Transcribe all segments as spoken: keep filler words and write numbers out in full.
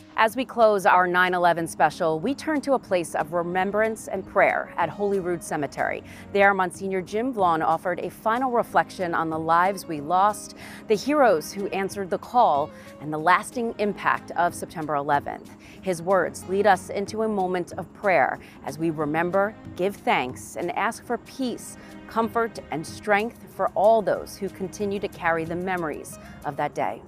As we close our nine eleven special, we turn to a place of remembrance and prayer at Holyrood Cemetery. There, Monsignor Jim Vaughn offered a final reflection on the lives we lost, the heroes who answered the call, and the lasting impact of September eleventh. His words lead us into a moment of prayer as we remember, give thanks, and ask for peace, comfort, and strength for all those who continue to carry the memories of that day.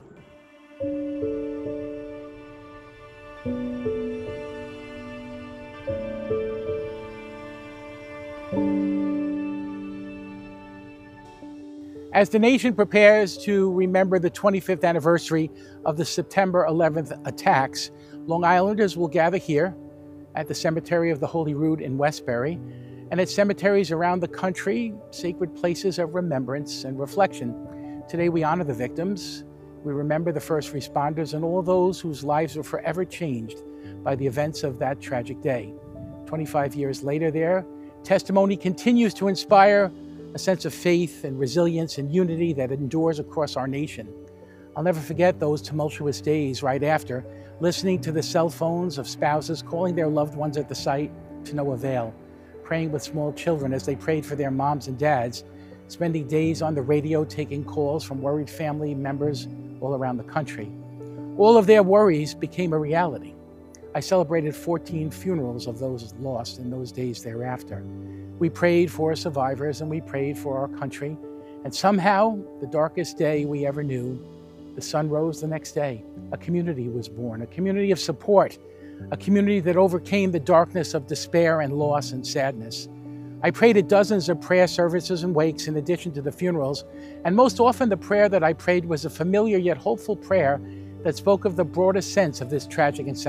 As the nation prepares to remember the twenty-fifth anniversary of the September eleventh attacks, Long Islanders will gather here at the Cemetery of the Holyrood in Westbury and at cemeteries around the country, sacred places of remembrance and reflection. Today we honor the victims, we remember the first responders and all those whose lives were forever changed by the events of that tragic day. twenty-five years later, their testimony continues to inspire a sense of faith and resilience and unity that endures across our nation. I'll never forget those tumultuous days right after, listening to the cell phones of spouses calling their loved ones at the site to no avail, praying with small children as they prayed for their moms and dads, spending days on the radio taking calls from worried family members all around the country. All of their worries became a reality. I celebrated fourteen funerals of those lost in those days thereafter. We prayed for survivors and we prayed for our country. And somehow, the darkest day we ever knew, the sun rose the next day. A community was born, a community of support, a community that overcame the darkness of despair and loss and sadness. I prayed at dozens of prayer services and wakes in addition to the funerals, and most often the prayer that I prayed was a familiar yet hopeful prayer that spoke of the broader sense of this tragic and